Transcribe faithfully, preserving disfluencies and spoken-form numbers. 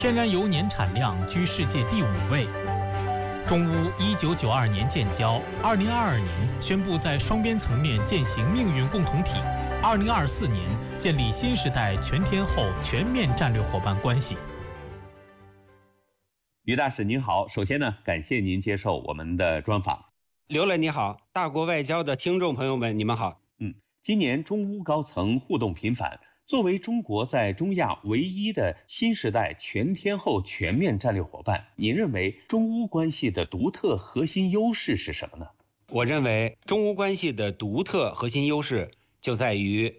天然油年产量居世界第五位。中乌一九九二年建交，二零二二年宣布在双边层面践行命运共同体，二零二四年建立新时代全天候全面战略伙伴关系。 于大使您好，首先呢，感谢您接受我们的专访。 刘磊你好，大国外交的听众朋友们，你们好。 嗯，今年中乌高层互动频繁，作为中国在中亚唯一的新时代全天候全面战略伙伴，您认为中乌关系的独特核心优势是什么呢？ 我认为中乌关系的独特核心优势就在于